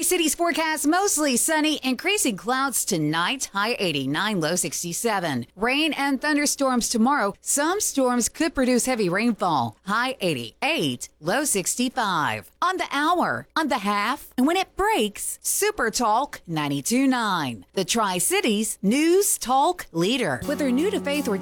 Tri-Cities forecast mostly sunny, increasing clouds tonight, high 89, low 67. Rain and thunderstorms tomorrow. Some storms could produce heavy rainfall, high 88, low 65. On the hour, on the half, and when it breaks, Super Talk 92.9. The Tri-Cities News Talk Leader. Whether new to faith or